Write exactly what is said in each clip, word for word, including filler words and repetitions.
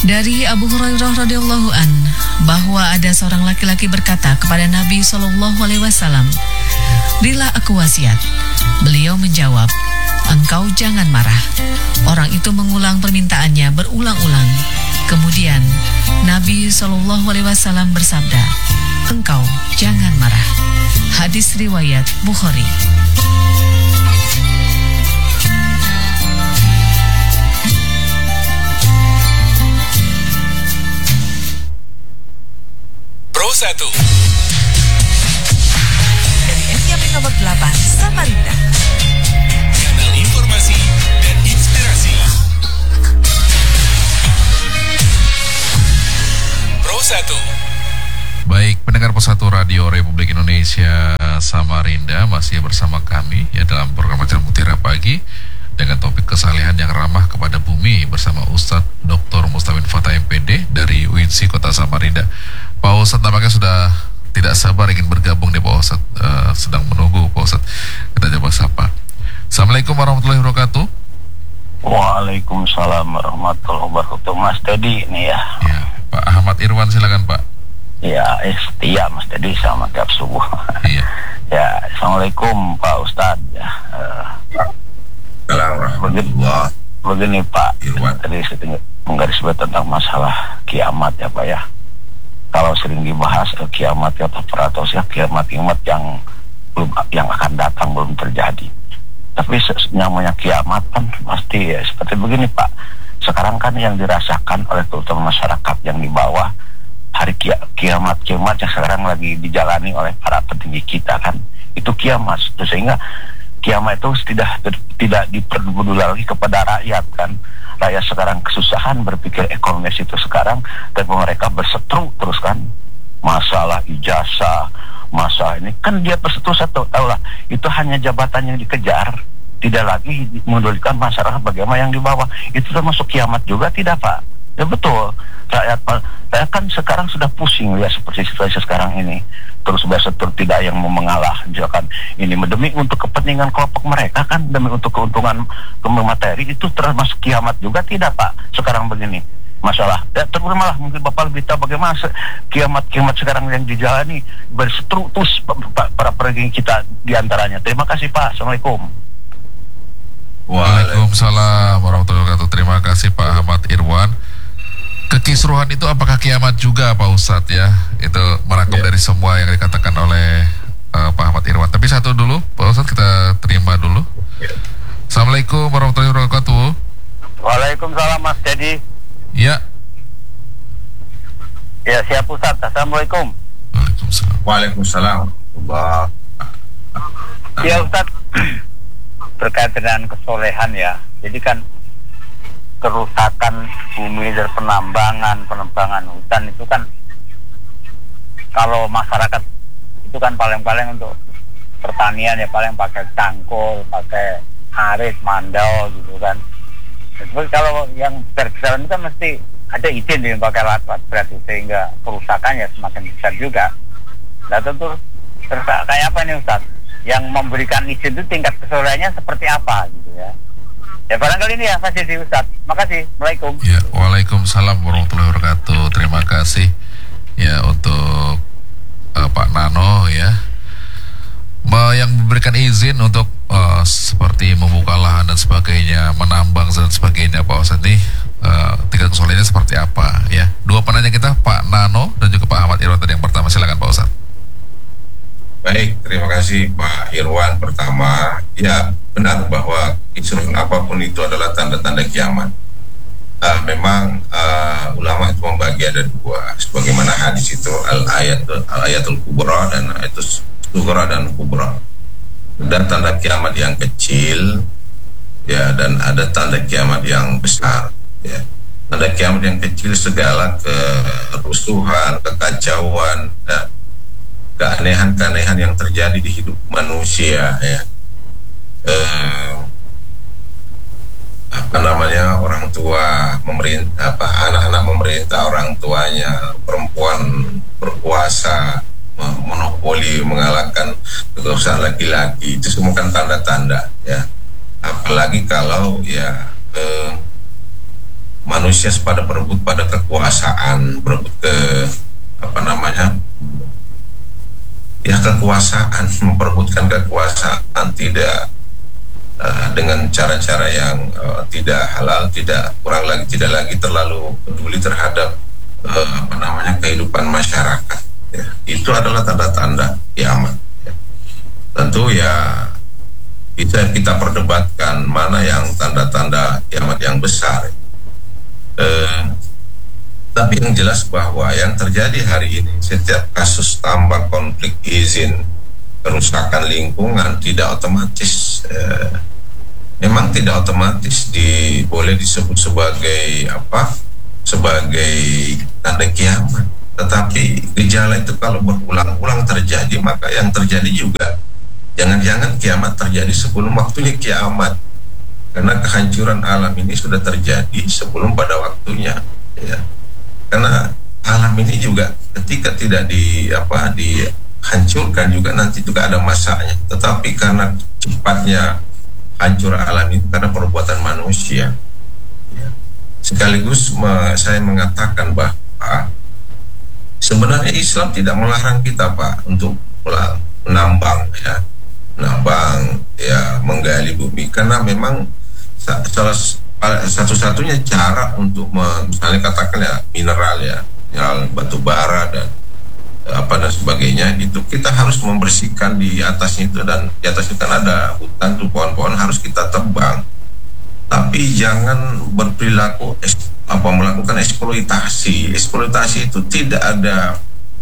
Dari Abu Hurairah radhiyallahu an bahwa ada seorang laki-laki berkata kepada Nabi Shallallahu alaihi wasallam, "Berilah aku wasiat." Beliau menjawab, "Engkau jangan marah." Orang itu mengulang permintaannya berulang-ulang. Kemudian Nabi Shallallahu alaihi wasallam bersabda, "Engkau jangan marah." Hadis riwayat Bukhari. Pro satu dari F M nomor delapan Samarinda, kanal informasi dan inspirasi. Pro satu. Baik, pendengar Pro satu Radio Republik Indonesia Samarinda, masih bersama kami ya dalam program Acara Mutiara Pagi dengan topik kesalehan yang ramah kepada bumi bersama Ustadz Doktor Mustawin Fatah M P D dari U I N S I Kota Samarinda. Pak Ustadz nampaknya sudah tidak sabar ingin bergabung nih Pak Ustadz, uh, sedang menunggu Pak Ustadz. Kita coba sapa. Assalamualaikum warahmatullahi wabarakatuh. Waalaikumsalam warahmatullahi wabarakatuh. Mas Teddy ini ya. Ya, Pak Ahmad Irwan silakan Pak. Ya, eh, setia Mas Teddy sama tiap subuh. Iya. Ya, Assalamualaikum Pak Ustadz. Ya, uh, begini, begini Pak Irwan. Tadi saya menggarisbawahi tentang masalah kiamat ya Pak ya. Kalau sering dibahas eh, kiamat ya atau ya kiamat-kiamat yang belum yang akan datang belum terjadi. Tapi namanya kiamat kan pasti ya seperti begini Pak. Sekarang kan yang dirasakan oleh terutama masyarakat yang di bawah hari kiamat-kiamat yang sekarang lagi dijalani oleh para petinggi kita kan itu kiamat. Sehingga kiamat itu tidak tidak diperdulikan lagi kepada rakyat kan. Rakyat sekarang kesusahan berpikir ekonomi itu sekarang, tapi mereka berseteru terus kan masalah ijazah, masalah ini kan dia berseteru satu tahu lah itu hanya jabatan yang dikejar, tidak lagi mendulikan masyarakat bagaimana yang di bawah. Itu termasuk kiamat juga tidak Pak? Ya betul. Rakyat rakyat kan sekarang sudah pusing ya seperti situasi sekarang ini. Terus berseteru tidak yang mau mengalah, misalkan ini demi untuk kepentingan kelompok mereka kan, demi untuk keuntungan materi, itu termasuk kiamat juga tidak Pak? Sekarang begini masalah ya terutama lah mungkin Bapak lebih tahu bagaimana kiamat-kiamat sekarang yang dijalani berseteru terus para petinggi kita diantaranya. Terima kasih Pak. Assalamualaikum. Waalaikumsalam warahmatullahi wabarakatuh. Terima kasih Pak Ahmad Irwan. Kekisruhan itu apakah kiamat juga Pak Ustadz ya? Itu merangkum ya dari semua yang dikatakan oleh uh, Pak Ahmad Irwan. Tapi satu dulu Pak Ustadz kita terima dulu ya. Assalamualaikum warahmatullahi wabarakatuh. Waalaikumsalam Mas Dedi. Ya. Ya siap Ustadz. Assalamualaikum. Waalaikumsalam. Waalaikumsalam. Ya Ustadz, terkait dengan kesolehan ya. Jadi kan kerusakan bumi dari penambangan, penambangan hutan itu kan kalau masyarakat itu kan paling-paling untuk pertanian ya paling pakai cangkul, pakai arit, mandau gitu kan. Tapi kalau yang besar-besar itu kan mesti ada izin yang pakai alat berat sehingga kerusakannya semakin besar juga. Nah tentu terus kayak apa nih Ustaz? Yang memberikan izin itu tingkat kesolehannya seperti apa gitu ya? Ya barangkali ini ya masih di Ustaz. Makasih. Assalamualaikum. Ya, waalaikumsalam warahmatullahi wabarakatuh. Terima kasih ya untuk uh, Pak Nano ya, Ma, yang memberikan izin untuk uh, seperti membuka lahan dan sebagainya, menambang dan sebagainya Pak Ustadz nih. Uh, tingkat kesolehannya seperti apa ya? Dua penanya kita Pak Nano dan juga Pak Ahmad Irwan tadi yang pertama. Silakan Pak Ustadz. Baik, terima kasih Pak Irwan. Pertama, ya benar bahwa kisruh apapun itu adalah tanda-tanda kiamat. Uh, memang uh, ulama itu membagi ada dua, sebagaimana hadis itu al-ayat al-ayatul kubra dan ayatul sughra dan kubra. Dan tanda kiamat yang kecil, ya, dan ada tanda kiamat yang besar. Ya. Tanda kiamat yang kecil segala kerusuhan, kekacauan, ya, keanehan-keanehan yang terjadi di hidup manusia ya. Eh, apa namanya orang tua memerintah apa anak-anak memerintah orang tuanya, perempuan berkuasa monopoli mengalahkan kekuasaan laki-laki, itu semua kan tanda-tanda ya. Apalagi kalau ya eh, manusia pada berebut pada kekuasaan, berebut ke apa namanya ya kekuasaan, memperebutkan kekuasaan tidak uh, dengan cara-cara yang uh, tidak halal, tidak kurang lagi tidak lagi terlalu peduli terhadap uh, apa namanya kehidupan masyarakat. Ya. Itu adalah tanda-tanda kiamat. Ya. Tentu ya bisa kita perdebatkan mana yang tanda-tanda kiamat yang besar. Uh, Tapi yang jelas bahwa yang terjadi hari ini, setiap kasus tambang, konflik izin, kerusakan lingkungan tidak otomatis, eh, memang tidak otomatis di, boleh disebut sebagai apa? Sebagai tanda kiamat. Tetapi gejala itu kalau berulang-ulang terjadi, maka yang terjadi juga jangan-jangan kiamat terjadi sebelum waktunya kiamat, karena kehancuran alam ini sudah terjadi sebelum pada waktunya, ya. Karena alam ini juga ketika tidak di apa dihancurkan juga nanti juga ada masanya. Tetapi karena cepatnya hancur alam ini karena perbuatan manusia. Ya. Sekaligus me, saya mengatakan bahwa sebenarnya Islam tidak melarang kita Pak untuk menambang ya, menambang ya, menggali bumi, karena memang salah satu-satunya cara untuk misalnya katakan ya mineral ya, mineral batu bara dan apa dan sebagainya, itu kita harus membersihkan di atasnya itu, dan di atasnya kan ada hutan tuh, pohon-pohon harus kita tebang. Tapi jangan berperilaku apa melakukan eksploitasi. Eksploitasi itu tidak ada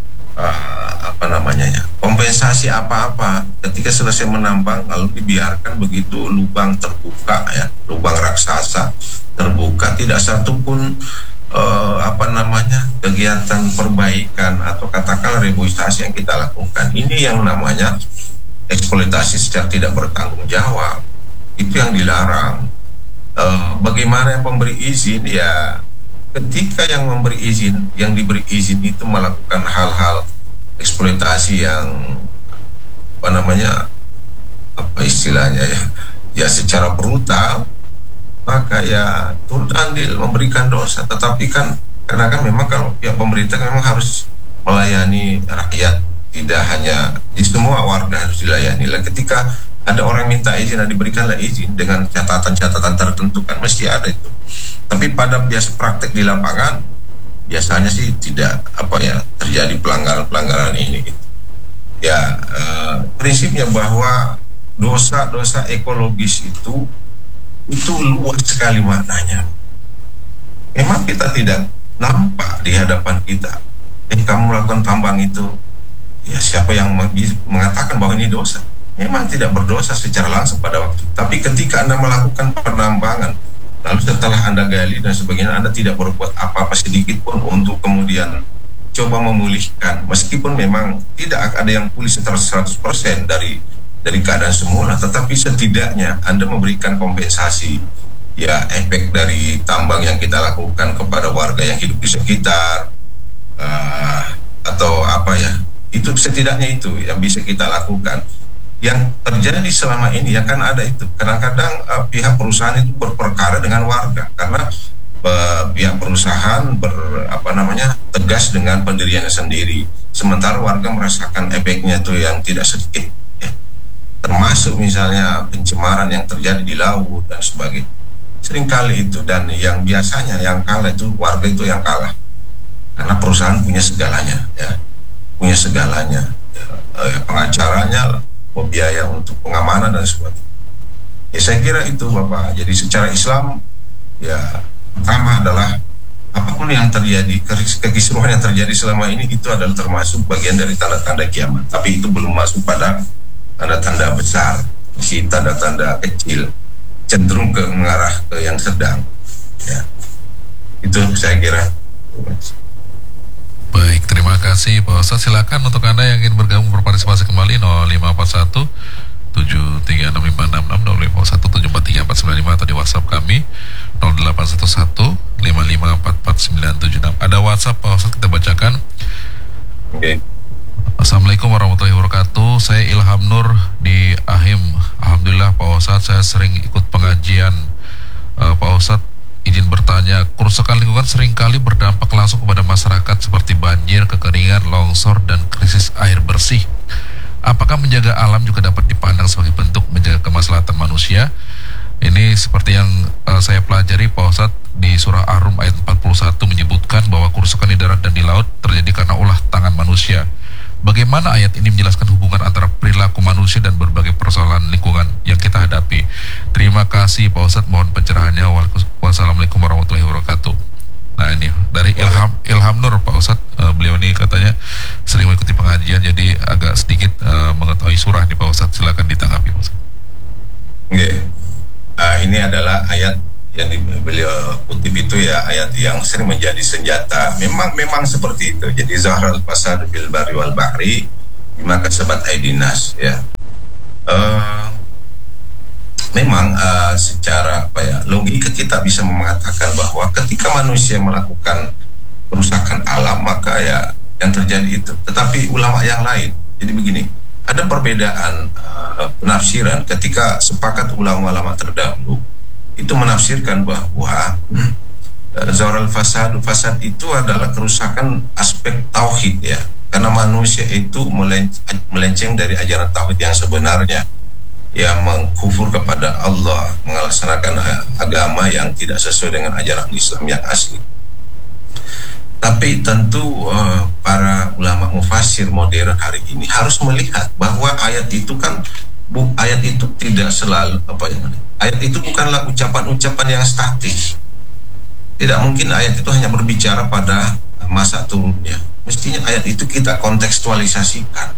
uh, apa namanya ya, kompensasi apa-apa. Ketika selesai menambang lalu dibiarkan begitu, lubang terbuka ya, lubang raksasa terbuka, tidak satu pun uh, apa namanya kegiatan perbaikan atau katakanlah reboisasi yang kita lakukan. Ini yang namanya eksploitasi secara tidak bertanggung jawab. Itu yang dilarang. Uh, bagaimana yang pemberi izin ya, ketika yang memberi izin, yang diberi izin itu melakukan hal-hal eksploitasi yang apa namanya apa istilahnya ya, ya secara brutal, maka ya turut andil memberikan dosa. Tetapi kan karena kan memang kalau pihak pemerintah memang harus melayani rakyat, tidak hanya di semua warga harus dilayani. Lah ketika ada orang minta izin, diberikanlah izin dengan catatan-catatan tertentu, kan mesti ada itu. Tapi pada biasa praktek di lapangan biasanya sih tidak apa ya terjadi pelanggaran-pelanggaran ini gitu. Ya eh, prinsipnya bahwa dosa-dosa ekologis itu itu luas sekali maknanya. Memang kita tidak nampak di hadapan kita. Eh kamu melakukan tambang itu, ya siapa yang mengatakan bahwa ini dosa? Memang tidak berdosa secara langsung pada waktu. Tapi ketika Anda melakukan penambangan, lalu setelah Anda gali dan sebagainya, Anda tidak berbuat apa-apa sedikit pun untuk kemudian coba memulihkan, meskipun memang tidak ada yang pulih secara seratus persen dari dari keadaan semula, tetapi setidaknya Anda memberikan kompensasi ya, efek dari tambang yang kita lakukan kepada warga yang hidup di sekitar, uh, atau apa ya, itu setidaknya itu yang bisa kita lakukan. Yang terjadi selama ini ya kan ada itu, kadang-kadang uh, pihak perusahaan itu berperkara dengan warga karena uh, pihak perusahaan ber apa namanya tegas dengan pendiriannya sendiri, sementara warga merasakan efeknya itu yang tidak sedikit ya. Termasuk misalnya pencemaran yang terjadi di laut dan sebagainya, seringkali itu. Dan yang biasanya yang kalah itu warga itu yang kalah, karena perusahaan punya segalanya ya, punya segalanya ya, uh, pengacaranya, biaya untuk pengamanan dan sebagainya. Ya saya kira itu Bapak. Jadi secara Islam ya pertama adalah apapun yang terjadi, kekisruhan yang terjadi selama ini itu adalah termasuk bagian dari tanda-tanda kiamat. Tapi itu belum masuk pada tanda-tanda besar, masih tanda-tanda kecil, cenderung ke mengarah ke yang sedang. Ya. Itu saya kira. Baik, terima kasih Pak Ustadz. Silakan untuk Anda yang ingin bergabung berpartisipasi kembali nol lima empat satu tujuh tiga enam lima enam enam, nol lima satu tujuh empat tiga empat sembilan lima, atau di WhatsApp kami nol delapan satu satu lima lima empat empat sembilan tujuh enam. Ada WhatsApp Pak Ustadz, kita bacakan. Oke. Okay. Assalamualaikum warahmatullahi wabarakatuh. Saya Ilham Nur di Ahim. Alhamdulillah Pak Ustadz, saya sering ikut pengajian uh, Pak Ustadz. izin bertanya, kerusakan lingkungan seringkali berdampak langsung kepada masyarakat seperti banjir, kekeringan, longsor, dan krisis air bersih. Apakah menjaga alam juga dapat dipandang sebagai bentuk menjaga kemaslahatan manusia? Ini seperti yang uh, saya pelajari Pak Ustadz di surah Ar-Rum ayat empat puluh satu menyebutkan bahwa kerusakan di darat dan di laut terjadi karena ulah tangan manusia. Bagaimana ayat ini menjelaskan hubungan antara perilaku manusia dan berbagai persoalan lingkungan yang kita hadapi? Terima kasih Pak Ustadz, mohon pencerahannya. Wassalamualaikum warahmatullahi wabarakatuh. Nah ini dari Ilham Ilham Nur Pak Ustadz, uh, beliau ini katanya sering mengikuti pengajian jadi agak sedikit uh, mengetahui surah nih Pak Ustadz. Silakan ditanggapi Pak Ustadz. Oke. Okay. Uh, ini adalah ayat yang beliau kutip itu ya, ayat yang sering menjadi senjata. Memang memang seperti itu. Jadi zahral fasad bil barri wal bahri bima kasabat aydinas ya. Uh, memang uh, secara apa ya, logika kita bisa mengatakan bahwa ketika manusia melakukan kerusakan alam maka ya yang terjadi itu. Tetapi ulama yang lain, jadi begini, ada perbedaan uh, penafsiran ketika sepakat ulama-ulama terdahulu itu menafsirkan bahwa uh, zahral fasad fasad itu adalah kerusakan aspek tauhid ya, karena manusia itu melenceng dari ajaran tauhid yang sebenarnya, yang mengkufur kepada Allah, melaksanakan agama yang tidak sesuai dengan ajaran Islam yang asli. Tapi tentu uh, para ulama mufassir modern hari ini harus melihat bahwa ayat itu kan bu, ayat itu tidak selalu apa ya, ayat itu bukanlah ucapan-ucapan yang statis. Tidak mungkin ayat itu hanya berbicara pada masa turunnya. Mestinya ayat itu kita kontekstualisasikan.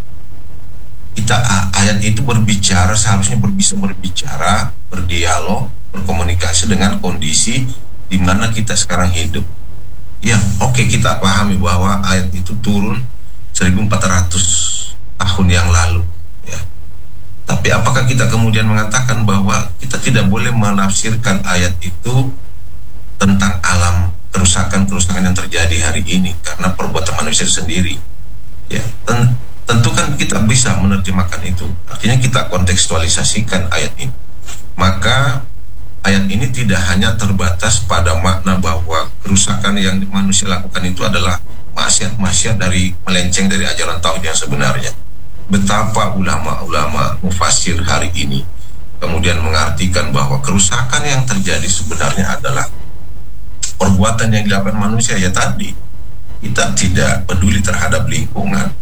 Kita ayat itu berbicara, seharusnya bisa berbicara, berdialog, berkomunikasi dengan kondisi di mana kita sekarang hidup. Ya, oke okay, kita pahami bahwa ayat itu turun seribu empat ratus tahun yang lalu ya. Tapi apakah kita kemudian mengatakan bahwa kita tidak boleh menafsirkan ayat itu tentang alam, kerusakan-kerusakan yang terjadi hari ini karena perbuatan manusia sendiri ya? Ten tentu kan kita bisa menerjemahkan itu, artinya kita kontekstualisasikan ayat ini. Maka ayat ini tidak hanya terbatas pada makna bahwa kerusakan yang manusia lakukan itu adalah maksiat-maksiat dari melenceng dari ajaran tauhid yang sebenarnya. Betapa ulama-ulama mufassir hari ini kemudian mengartikan bahwa kerusakan yang terjadi sebenarnya adalah perbuatan yang dilakukan manusia ya tadi. Kita tidak peduli terhadap lingkungan.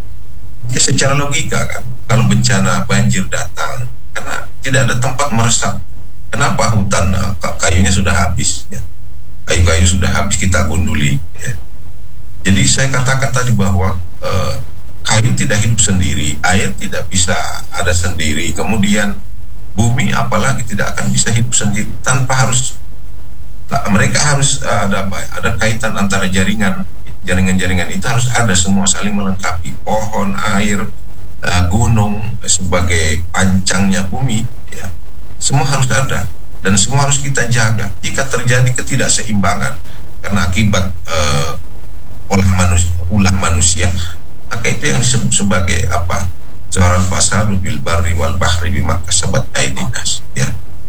Ya secara logika kan, kalau bencana banjir datang karena tidak ada tempat meresap. Kenapa hutan kayunya sudah habis ya? Kayu-kayu sudah habis kita gunduli ya. Jadi saya katakan tadi bahwa eh, kayu tidak hidup sendiri, air tidak bisa ada sendiri, kemudian bumi apalagi tidak akan bisa hidup sendiri tanpa harus mereka harus ada ada kaitan antara jaringan jaringan-jaringan itu harus ada, semua saling melengkapi. Pohon, air, uh, gunung sebagai pancangnya bumi ya. Semua harus ada dan semua harus kita jaga. Jika terjadi ketidakseimbangan karena akibat uh, olah manusia, ulah manusia, maka itu yang disebut sebagai apa? Zahral fasadu bil barri wal bahri bima kasabat aydinas ya.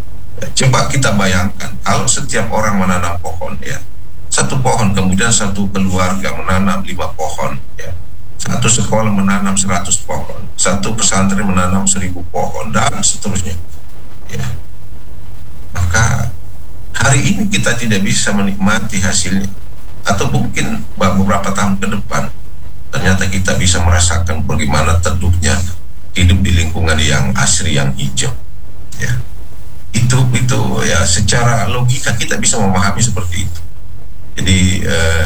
Coba kita bayangkan kalau setiap orang menanam pohon ya, satu pohon, kemudian satu keluarga menanam lima pohon ya, satu sekolah menanam seratus pohon, satu pesantren menanam seribu pohon dan seterusnya ya. Maka hari ini kita tidak bisa menikmati hasilnya, atau mungkin beberapa tahun ke depan ternyata kita bisa merasakan bagaimana teduhnya hidup di lingkungan yang asri, yang hijau ya. Itu itu ya, secara logika kita bisa memahami seperti itu. Jadi eh,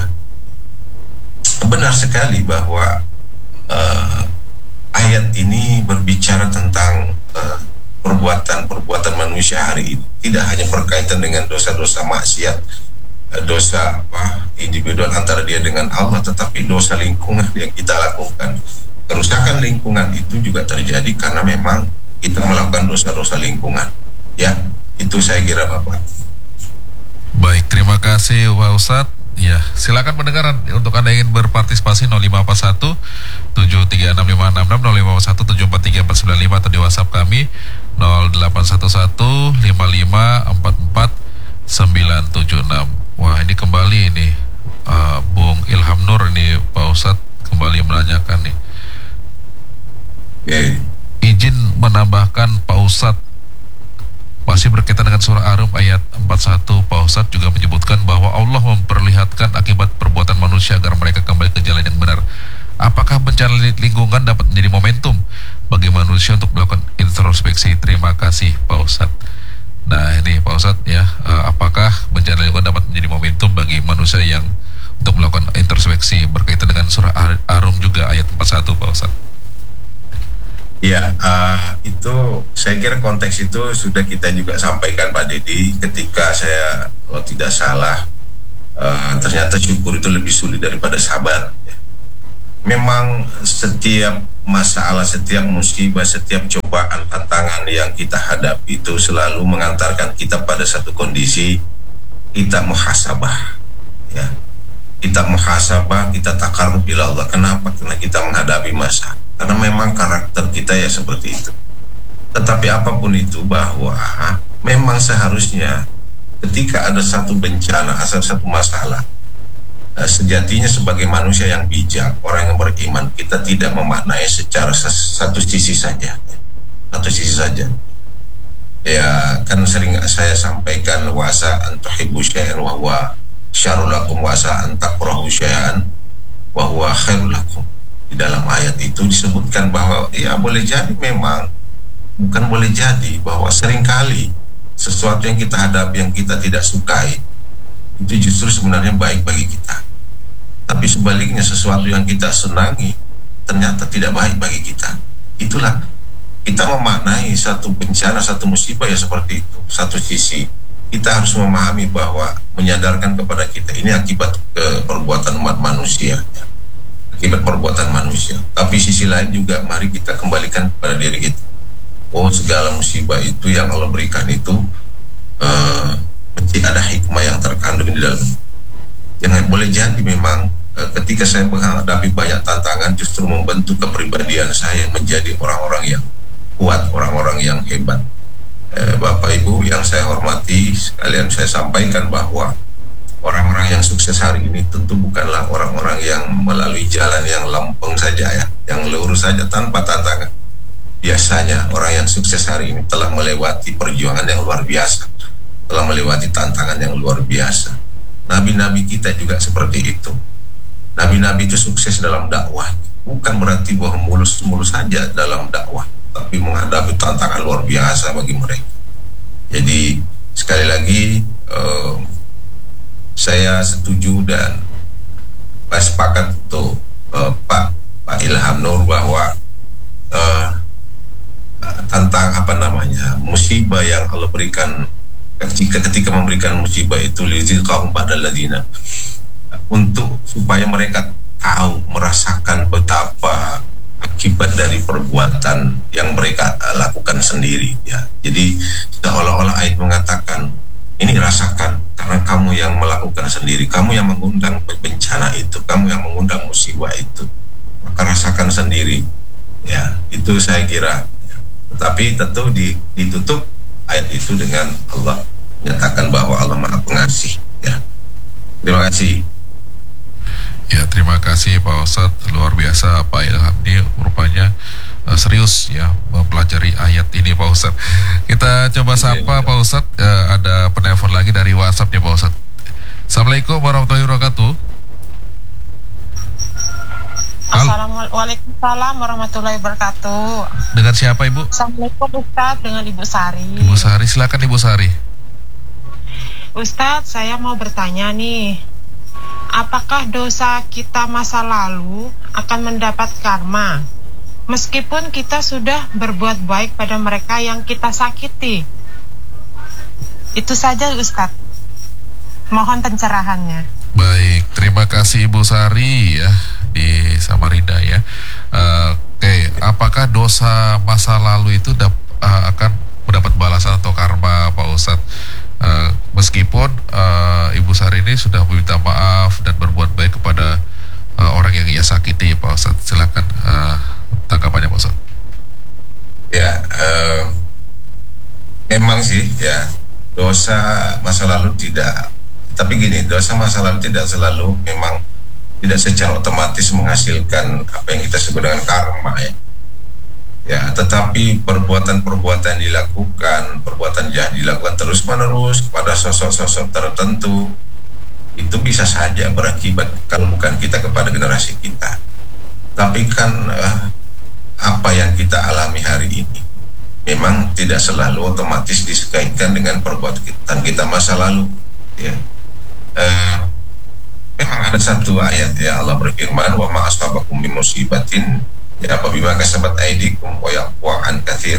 benar sekali bahwa eh, ayat ini berbicara tentang eh, perbuatan-perbuatan manusia hari ini, tidak hanya berkaitan dengan dosa-dosa maksiat, eh, dosa apa individual antara dia dengan Allah, tetapi dosa lingkungan yang kita lakukan. Kerusakan lingkungan itu juga terjadi karena memang kita melakukan dosa-dosa lingkungan. Ya, itu saya kira Bapak. Baik, terima kasih Pak Ustadz. Ya, silakan pendengar untuk Anda ingin berpartisipasi nol lima empat satu tujuh tiga enam lima enam enam, nol lima empat satu tujuh empat tiga empat sembilan lima, atau di WhatsApp kami nol delapan satu satu lima lima empat empat sembilan tujuh enam. Wah, ini kembali ini uh, Bung Ilham Nur ini Pak Ustadz kembali menanyakan nih. Okay. Izin menambahkan Pak Ustadz, masih berkaitan dengan surah Ar-Rum ayat empat puluh satu, Pak Ustadz juga menyebutkan bahwa Allah memperlihatkan akibat perbuatan manusia agar mereka kembali ke jalan yang benar. Apakah bencana lingkungan dapat menjadi momentum bagi manusia untuk melakukan introspeksi? Terima kasih Pak Ustadz. Nah ini Pak Ustadz ya, uh, apakah bencana lingkungan dapat menjadi momentum bagi manusia yang untuk melakukan introspeksi berkaitan dengan surah Ar-Rum juga ayat empat puluh satu, Pak Ustadz? Ya, uh, itu saya kira konteks itu sudah kita juga sampaikan Pak Dedi ketika saya, kalau tidak salah, uh, ternyata syukur itu lebih sulit daripada sabar. Memang setiap masalah, setiap musibah, setiap cobaan, tantangan yang kita hadapi itu selalu mengantarkan kita pada satu kondisi kita muhasabah, ya. Kita muhasabah, kita takarrub ila Allah. Kenapa? Karena kita menghadapi masa. Karena memang karakter kita ya seperti itu. Tetapi apapun itu, bahwa memang seharusnya ketika ada satu bencana, asal satu masalah, sejatinya sebagai manusia yang bijak, orang yang beriman, kita tidak memaknai secara satu sisi saja, satu sisi saja. Ya kan sering saya sampaikan, wasa antuhibbu syai'an wa huwa syarrul lakum, wasa antakrahu syai'an wa huwa khairul lakum. Di dalam ayat itu disebutkan bahwa ya boleh jadi, memang bukan boleh jadi, bahwa seringkali sesuatu yang kita hadapi yang kita tidak sukai itu justru sebenarnya baik bagi kita. Tapi sebaliknya sesuatu yang kita senangi ternyata tidak baik bagi kita. Itulah kita memaknai satu bencana, satu musibah ya seperti itu. Satu sisi kita harus memahami bahwa menyadarkan kepada kita ini akibat ke perbuatan umat manusia, ya. Akibat perbuatan manusia. Tapi sisi lain juga mari kita kembalikan kepada diri kita. Oh, segala musibah itu yang Allah berikan itu uh, mesti ada hikmah yang terkandung di dalam. Jangan boleh jadi memang uh, ketika saya menghadapi banyak tantangan justru membentuk kepribadian saya menjadi orang-orang yang kuat, orang-orang yang hebat. Uh, Bapak Ibu yang saya hormati, sekalian saya sampaikan bahwa orang-orang yang sukses hari ini tentu bukanlah orang-orang yang melalui jalan yang lempeng saja ya, yang lurus saja tanpa tantangan. Biasanya orang yang sukses hari ini telah melewati perjuangan yang luar biasa, telah melewati tantangan yang luar biasa. Nabi-nabi kita juga seperti itu. Nabi-nabi itu sukses dalam dakwah, bukan berarti bahwa mulus-mulus saja dalam dakwah, tapi menghadapi tantangan luar biasa bagi mereka. Jadi sekali lagi eh, saya setuju dan saya sepakat untuk eh, Pak Pak Ilham Nur bahwa eh, tentang apa namanya musibah yang Allah berikan, ketika ketika memberikan musibah itu liziqahum ba'dal ladina, untuk supaya mereka tahu, merasakan betapa akibat dari perbuatan yang mereka lakukan sendiri ya. Jadi seolah-olah ayat mengatakan ini rasakan karena kamu yang melakukan sendiri, kamu yang mengundang bencana itu, kamu yang mengundang musibah itu, maka rasakan sendiri ya. Itu saya kira. Tetapi tentu ditutup ayat itu dengan Allah menyatakan bahwa Allah Maha Pengasih ya. Terima kasih. Ya, terima kasih Pak Ustadz, luar biasa Pak Ilham ini rupanya uh, serius ya mempelajari ayat ini Pak Ustadz. Kita coba sapa Pak Ustadz, uh, ada penelpon lagi dari WhatsApp ya Pak Ustadz. Assalamualaikum warahmatullahi wabarakatuh. Assalamualaikum warahmatullahi wabarakatuh. Dengan siapa Ibu? Assalamualaikum Ustadz, dengan Ibu Sari. Ibu Sari, silakan Ibu Sari. Ustadz, saya mau bertanya nih, apakah dosa kita masa lalu akan mendapat karma meskipun kita sudah berbuat baik pada mereka yang kita sakiti? Itu saja Ustadz, mohon pencerahannya. Baik, terima kasih Ibu Sari ya di Samarinda ya. Uh, Oke, okay. Apakah dosa masa lalu itu dap, uh, akan mendapat balasan atau karma Pak Ustadz? Uh, meskipun uh, Ibu Sari ini sudah meminta maaf dan berbuat baik kepada uh, orang yang ia sakiti Pak Ustadz. Silakan uh, tanggapannya Pak Ustadz. Ya, uh, memang sih ya dosa masa lalu tidak, tapi gini, dosa masa lalu tidak selalu memang tidak secara otomatis menghasilkan apa yang kita sebut dengan karma ya. Ya, tetapi perbuatan-perbuatan dilakukan, perbuatan jahat dilakukan terus-menerus kepada sosok-sosok tertentu, itu bisa saja berakibat kalau bukan kita kepada generasi kita. Tapi kan uh, apa yang kita alami hari ini memang tidak selalu otomatis dikaitkan dengan perbuatan kita masa lalu ya. Uh, memang ada satu ayat ya, Allah berfirman, wa ma asabakum min musibatin ya apabima kasabat aidikum wa yaqwa an katsir.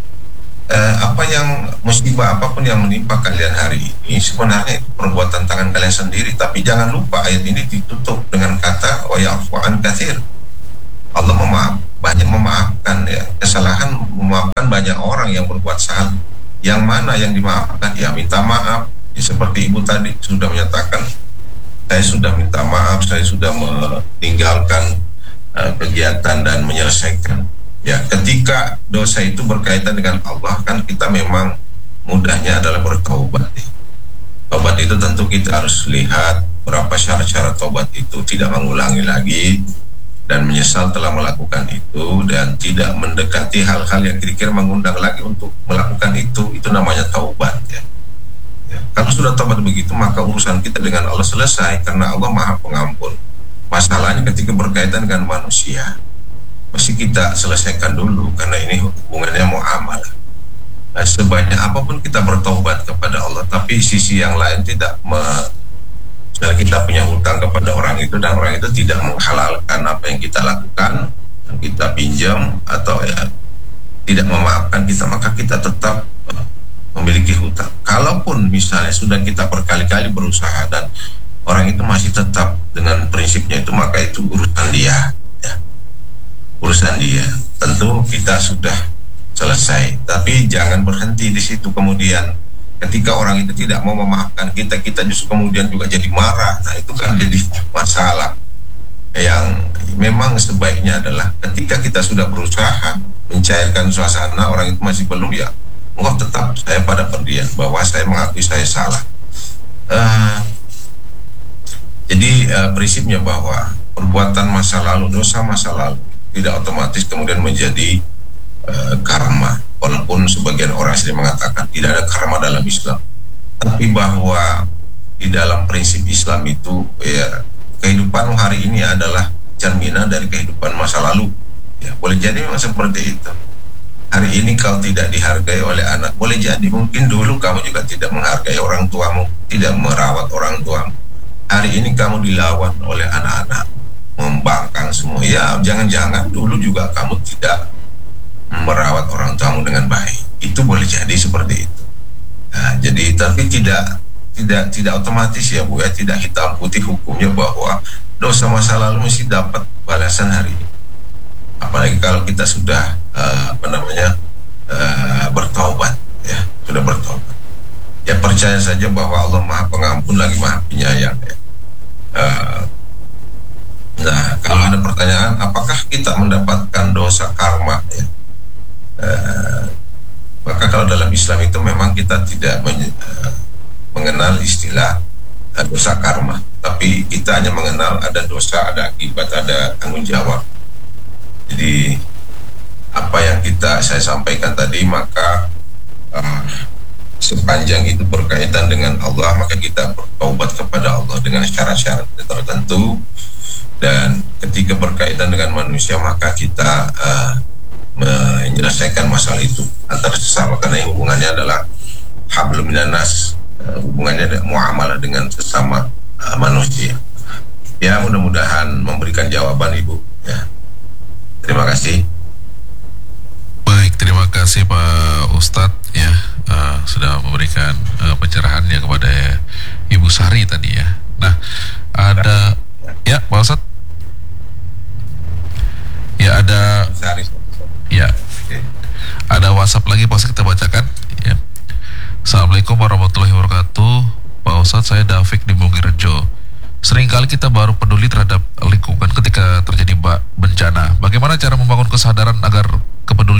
Uh, apa yang musibah apapun yang menimpa kalian hari ini sebenarnya itu perbuatan tangan kalian sendiri, tapi jangan lupa ayat ini ditutup dengan kata wa yaqwa an katsir. Allah memaaf, banyak memaafkan ya, kesalahan memaafkan banyak orang yang berbuat salah. Yang mana yang dimaafkan? Ya minta maaf. Ya, seperti ibu tadi sudah menyatakan, saya sudah minta maaf, saya sudah meninggalkan uh, kegiatan dan menyelesaikan. Ya, ketika dosa itu berkaitan dengan Allah kan kita memang mudahnya adalah bertaubat. Ya. Taubat itu tentu kita harus lihat berapa syarat-syarat taubat itu, tidak mengulangi lagi dan menyesal telah melakukan itu dan tidak mendekati hal-hal yang kira-kira mengundang lagi untuk melakukan itu. Itu namanya taubat ya. Ya, kalau sudah taubat begitu maka urusan kita dengan Allah selesai karena Allah Maha Pengampun. Masalahnya ketika berkaitan dengan manusia mesti kita selesaikan dulu karena ini hubungannya muamalah. Nah, sebanyak apapun kita bertaubat kepada Allah, tapi sisi yang lain tidak me Misalnya kita punya hutang kepada orang itu dan orang itu tidak menghalalkan apa yang kita lakukan, yang kita pinjam atau ya tidak memaafkan kita, maka kita tetap uh, memiliki hutang. Kalaupun misalnya sudah kita berkali-kali berusaha dan orang itu masih tetap dengan prinsipnya itu, maka itu urusan dia ya. Urusan dia. Tentu kita sudah selesai, tapi jangan berhenti di situ. Kemudian ketika orang itu tidak mau memaafkan kita, kita justru kemudian juga jadi marah. Nah itu kan jadi masalah. Yang memang sebaiknya adalah ketika kita sudah berusaha mencairkan suasana, orang itu masih belum, ya enggak, tetap saya pada pendirian bahwa saya mengakui saya salah. uh, Jadi uh, prinsipnya bahwa perbuatan masa lalu, dosa masa lalu tidak otomatis kemudian menjadi uh, karma. Walaupun sebagian orang sering mengatakan tidak ada karma dalam Islam, tapi bahwa di dalam prinsip Islam itu ya kehidupan hari ini adalah cerminan dari kehidupan masa lalu. Ya boleh jadi memang seperti itu. Hari ini kau tidak dihargai oleh anak, boleh jadi mungkin dulu kamu juga tidak menghargai orang tuamu, tidak merawat orang tuamu. Hari ini kamu dilawan oleh anak-anak, membangkang semua. Ya jangan-jangan dulu juga kamu tidak merawat orang tuamu dengan baik. Itu boleh jadi seperti itu. Nah, jadi tapi tidak tidak tidak otomatis ya Bu ya, tidak hitam putih hukumnya bahwa dosa masa lalu mesti dapat balasan hari ini. Apalagi kalau kita sudah uh, apa namanya uh, bertaubat ya, sudah bertaubat. Ya percaya saja bahwa Allah Maha Pengampun lagi Maha Penyayang ya. Uh, nah, kalau ada pertanyaan apakah kita mendapatkan dosa karma ya? Uh, maka kalau dalam Islam itu memang kita tidak men, uh, mengenal istilah uh, dosa karma, tapi kita hanya mengenal ada dosa, ada akibat, ada tanggung jawab. Jadi apa yang kita saya sampaikan tadi, maka uh, sepanjang itu berkaitan dengan Allah, maka kita bertaubat kepada Allah dengan syarat-syarat tertentu, dan ketika berkaitan dengan manusia maka kita uh, menyelesaikan masalah itu antara sesama, karena hubungannya adalah hablum minan nas, uh, hubungannya muamalah dengan sesama uh, manusia. Ya mudah-mudahan memberikan jawaban Ibu ya. Terima kasih. Baik, terima kasih Pak Ustadz ya, uh, sudah memberikan uh, pencerahan ya kepada Ibu Sari tadi ya. Nah ada ya Pak Ustadz ya, ada Sari. Ya, okay. Ada WhatsApp lagi Pak Ustadz, kita bacakan ya. Assalamualaikum warahmatullahi wabarakatuh. Pak Ustadz, saya David di Bungirjo. Seringkali kita baru peduli terhadap lingkungan ketika terjadi bencana. Bagaimana cara membangun kesadaran agar kepedulian